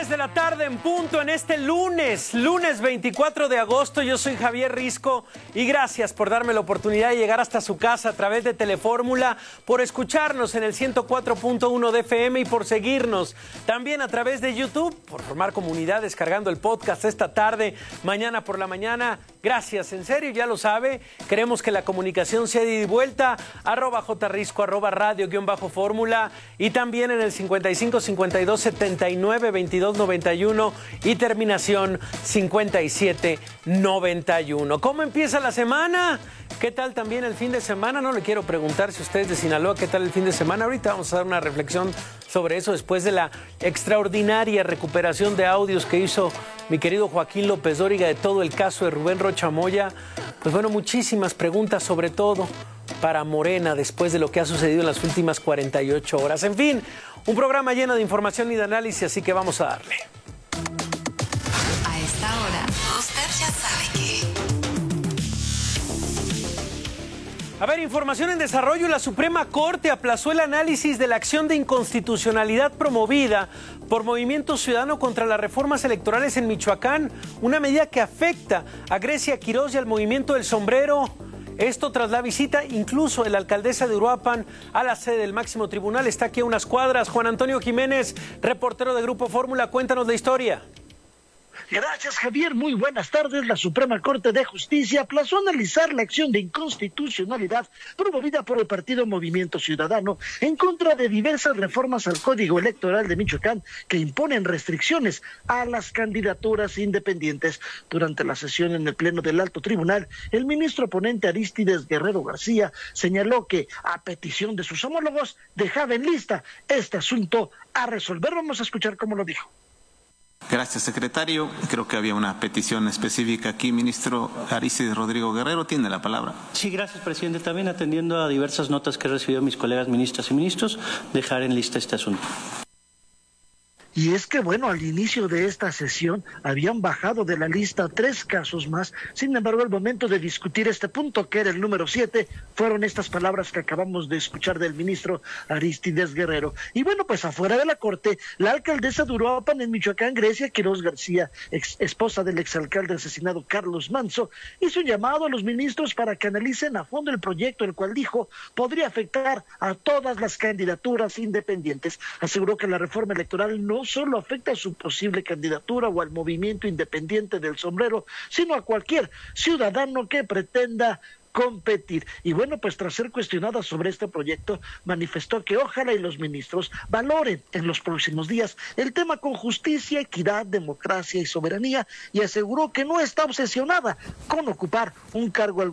3 de la tarde en punto en este lunes 24 de agosto. Yo soy Javier Risco y gracias por darme la oportunidad de llegar hasta su casa a través de Telefórmula, por escucharnos en el 104.1 de FM y por seguirnos también a través de YouTube, por formar comunidad descargando el podcast esta tarde, mañana por la mañana. Gracias, en serio, ya lo sabe. Queremos que la comunicación sea de ida y vuelta. @jrisco, @radio_fórmula y también en el 55 52 79 22 91 y terminación 57 91. ¿Cómo empieza la semana? ¿Qué tal también el fin de semana? No le quiero preguntar si ustedes de Sinaloa, ¿qué tal el fin de semana? Ahorita vamos a dar una reflexión sobre eso después de la extraordinaria recuperación de audios que hizo mi querido Joaquín López Dóriga de todo el caso de Rubén Rocha Moya. Pues bueno, muchísimas preguntas, sobre todo para Morena, después de lo que ha sucedido en las últimas 48 horas. En fin, un programa lleno de información y de análisis, así que vamos a darle. A esta hora, usted ya sabe que... A ver, información en desarrollo. La Suprema Corte aplazó el análisis de la acción de inconstitucionalidad promovida por Movimiento Ciudadano contra las reformas electorales en Michoacán, una medida que afecta a Grecia Quirós y al Movimiento del Sombrero. Esto tras la visita incluso de la alcaldesa de Uruapan a la sede del máximo tribunal. Está aquí a unas cuadras. Juan Antonio Jiménez, reportero de Grupo Fórmula, cuéntanos la historia. Gracias, Javier. Muy buenas tardes. La Suprema Corte de Justicia aplazó analizar la acción de inconstitucionalidad promovida por el partido Movimiento Ciudadano en contra de diversas reformas al Código Electoral de Michoacán que imponen restricciones a las candidaturas independientes. Durante la sesión en el Pleno del Alto Tribunal, el ministro ponente Arístides Guerrero García señaló que, a petición de sus homólogos, dejaba en lista este asunto a resolver. Vamos a escuchar cómo lo dijo. Gracias, secretario. Creo que había una petición específica aquí. Ministro Arístides Rodrigo Guerrero, tiene la palabra. Sí, gracias, presidente. También atendiendo a diversas notas que he recibido mis colegas ministras y ministros, dejar en lista este asunto. Y es que, bueno, al inicio de esta sesión habían bajado de la lista 3 casos más. Sin embargo, al momento de discutir este punto, que era el número 7, fueron estas palabras que acabamos de escuchar del ministro Arístides Guerrero. Y bueno, pues afuera de la Corte, la alcaldesa de Uruapan en Michoacán, Grecia Quirós García, esposa del exalcalde asesinado Carlos Manso, hizo un llamado a los ministros para que analicen a fondo el proyecto, el cual dijo podría afectar a todas las candidaturas independientes. Aseguró que la reforma electoral no solo afecta a su posible candidatura o al movimiento independiente del Sombrero, sino a cualquier ciudadano que pretenda competir. Y bueno, pues tras ser cuestionada sobre este proyecto, manifestó que ojalá y los ministros valoren en los próximos días el tema con justicia, equidad, democracia y soberanía, y aseguró que no está obsesionada con ocupar un cargo